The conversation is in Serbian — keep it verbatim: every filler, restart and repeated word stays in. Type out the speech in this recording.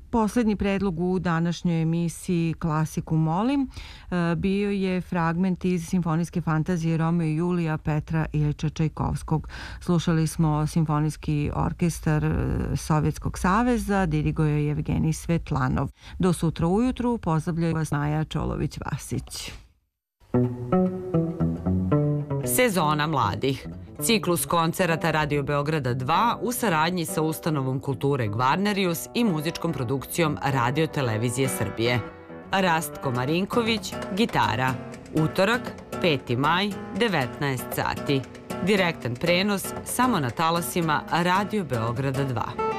Poslednji predlog u današnjoj emisiji Klasiku molim bio je fragment iz simfonijske fantazije Romeo i Julija Petra Ilića Čajkovskog. Slušali smo simfonijski orkestar Sovjetskog saveza, dirigovao je Evgenij Svetlanov. Do sutra ujutru pozdravljaju vas Maja Čolović-Vasić. Sezona mladih. Ciklus koncerata Radio Beograda dva u saradnji sa Ustanovom kulture Gvarnerius i muzičkom produkcijom Radio Televizije Srbije. Rastko Marinković, gitara. Utorak, peti maj, devetnaest sati. Direktan prenos samo na talasima Radio Beograda dva.